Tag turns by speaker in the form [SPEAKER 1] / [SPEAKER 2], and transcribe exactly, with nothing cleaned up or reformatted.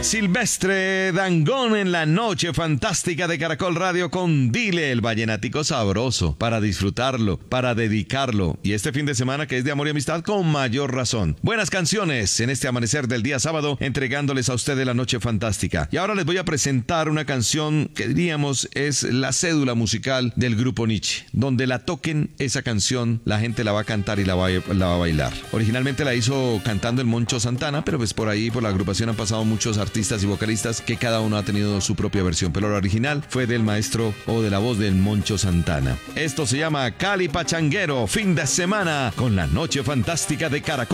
[SPEAKER 1] Silvestre Dangond en la noche fantástica de Caracol Radio con Dile, el vallenatico sabroso, para disfrutarlo, para dedicarlo. Y este fin de semana que es de amor y amistad, con mayor razón. Buenas canciones en este amanecer del día sábado, entregándoles a ustedes la noche fantástica. Y ahora les voy a presentar una canción que diríamos es la cédula musical del grupo Nietzsche. Donde la toquen esa canción, la gente la va a cantar y la va, la va a bailar. Originalmente la hizo cantando el Moncho Santana, pero pues por ahí, por la agrupación han pasado muchos artistas y vocalistas que cada uno ha tenido su propia versión, pero la original fue del maestro o de la voz del Moncho Santana. Esto se llama Cali Pachanguero, fin de semana con la noche fantástica de Caracol.